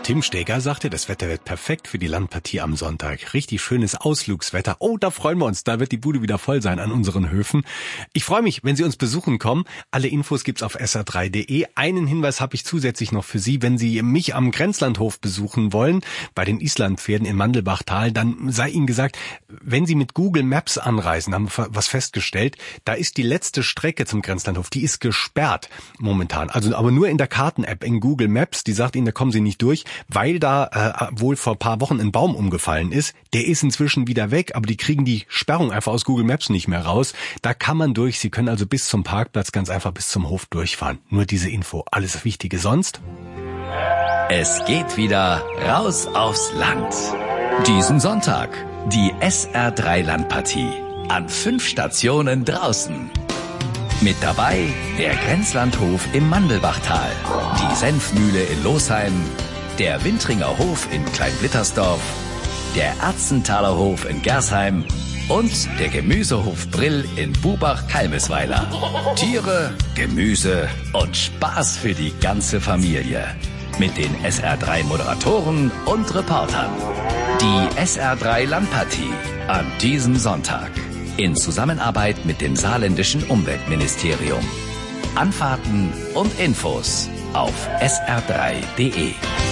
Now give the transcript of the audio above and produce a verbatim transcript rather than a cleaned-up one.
Tim Steger sagte, das Wetter wird perfekt für die Landpartie am Sonntag. Richtig schönes Ausflugswetter. Oh, da freuen wir uns. Da wird die Bude wieder voll sein an unseren Höfen. Ich freue mich, wenn Sie uns besuchen kommen. Alle Infos gibt's auf S R drei Punkt de. Einen Hinweis habe ich zusätzlich noch für Sie. Wenn Sie mich am Grenzlandhof besuchen wollen, bei den Islandpferden in Mandelbachtal, dann sei Ihnen gesagt, wenn Sie mit Google Maps anreisen, haben wir was festgestellt, da ist die letzte Strecke zum Grenzlandhof, die ist gesperrt momentan. Also aber nur in der Karten-App in Google Maps, die sagt Ihnen, da kommen Sie nicht durch, weil da äh, wohl vor ein paar Wochen ein Baum umgefallen ist. Der ist inzwischen wieder weg, aber die kriegen die Sperrung einfach aus Google Maps nicht mehr raus. Da kann man durch. Sie können also bis zum Parkplatz ganz einfach bis zum Hof durchfahren. Nur diese Info. Alles Wichtige sonst? Es geht wieder raus aufs Land. Diesen Sonntag die S R drei Landpartie. An fünf Stationen draußen. Mit dabei der Grenzlandhof im Mandelbachtal, die Senfmühle in Losheim, der Wintringer Hof in Kleinblittersdorf, der Erzenthaler Hof in Gersheim und der Gemüsehof Brill in Bubach-Kalmesweiler. Tiere, Gemüse und Spaß für die ganze Familie. Mit den S R drei Moderatoren und Reportern. Die S R drei Landpartie an diesem Sonntag. In Zusammenarbeit mit dem saarländischen Umweltministerium. Anfahrten und Infos auf S R drei Punkt de.